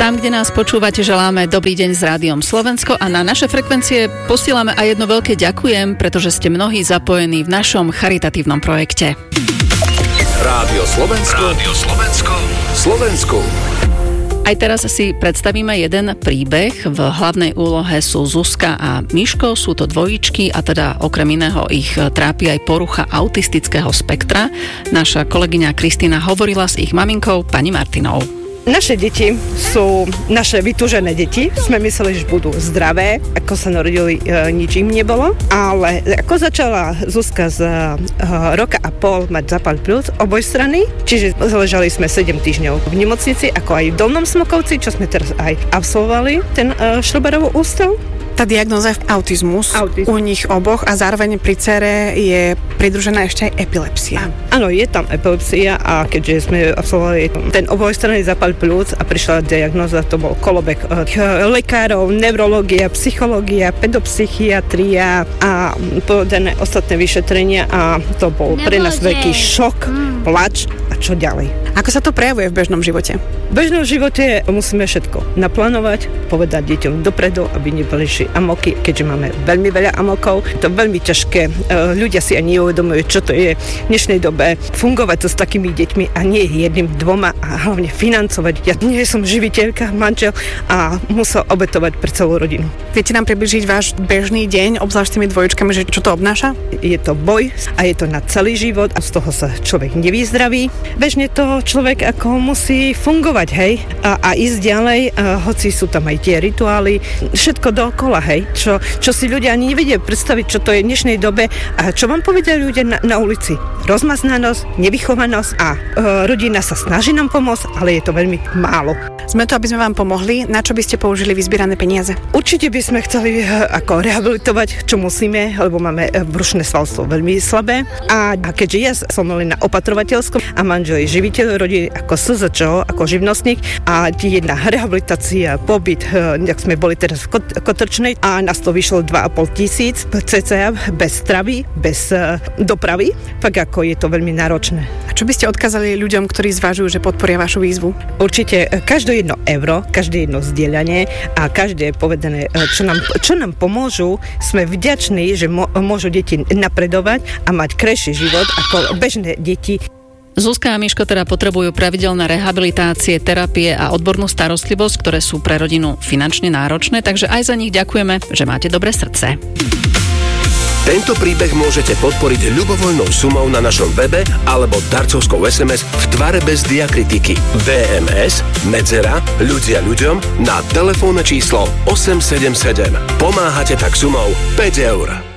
Tam, kde nás počúvate, želáme dobrý deň s Rádiom Slovensko a na naše frekvencie posielame aj jedno veľké ďakujem, pretože ste mnohí zapojení v našom charitatívnom projekte. Rádio Slovensko. Rádio Slovensko. Slovensku. Aj teraz si predstavíme jeden príbeh. V hlavnej úlohe sú Zuzka a Miško, sú to dvojičky a teda okrem iného ich trápi aj porucha autistického spektra. Naša kolegyňa Kristína hovorila s ich maminkou, pani Martinou. Naše deti sú naše vytúžené deti. Sme mysleli, že budú zdravé. Ako sa narodili, nič im nebolo. Ale ako začala Zuzka z roka a pol mať zápal pľúc oboj strany, čiže ležali sme 7 týždňov v nemocnici, ako aj v Dolnom Smokovci, čo sme teraz aj absolvovali, ten Šroberovú ústav. Tá diagnóza je autizmus u nich oboch a zároveň pri dcere je pridružená ešte aj epilepsia. Áno, je tam epilepsia a keďže sme absolvovali ten obojstranný zápal pľúc a prišla diagnóza, to bol kolobek lekárov, neurológia, psychológia, pedopsychiatria a povedané ostatné vyšetrenia a to bol pre nás veľký šok, plač a čo ďalej. Ako sa to prejavuje v bežnom živote? V bežnom živote musíme všetko naplánovať, povedať deťom dopredu, aby neboli amoky, keďže máme veľmi veľa amokov. To je veľmi ťažké. Ľudia si ani neuvedomujú, čo to je v dnešnej dobe. Fungovať to s takými deťmi a nie jedným, dvoma a hlavne financovať. Ja nie som živiteľka, manžel a musel obetovať pre celú rodinu. Viete nám približiť váš bežný deň, obzvlášť tými dvojičkami, že čo to obnáša? Je to boj a je to na celý život a z toho sa človek nevyzdraví. Bežne to človek ako musí fungovať, hej, a ísť ďalej, hoci sú tam aj tie rituály, všetko dookola, hej, čo si ľudia ani nevedia predstaviť, čo to je v dnešnej dobe a čo vám povedia ľudia na ulici. Rozmaznanosť, nevychovanosť a rodina sa snaží nám pomôcť, ale je to veľmi málo. Sme tu, aby sme vám pomohli. Na čo by ste použili vyzbierané peniaze? Určite by sme chceli ako rehabilitovať, čo musíme, lebo máme brušné svalstvo veľmi slabé a keďže ja som len na opatrovateľskom a manžel je živiteľ rodiny ako SZČO, ako živnostník a jedna rehabilitácia, pobyt, jak sme boli teraz v Kotrčnej a nás to vyšlo 2,5 tisíc cca bez stravy, bez dopravy, tak ako je to veľmi náročné. A čo by ste odkázali ľuďom, ktorí zvažujú, že podporia vašu výzvu? Určite každé jedno euro, každé jedno zdieľanie a každé povedané, čo nám pomôžu, sme vďační, že môžu deti napredovať a mať krajší život ako bežné deti. Zuzka a Miško teda potrebujú pravidelné rehabilitácie, terapie a odbornú starostlivosť, ktoré sú pre rodinu finančne náročné, takže aj za nich ďakujeme, že máte dobré srdce. Tento príbeh môžete podporiť ľubovoľnou sumou na našom webe alebo darcovskou SMS v tvare bez diakritiky VMS medzera ľudia ľuďom na telefónne číslo 877. Pomáhate tak sumou 5 eur.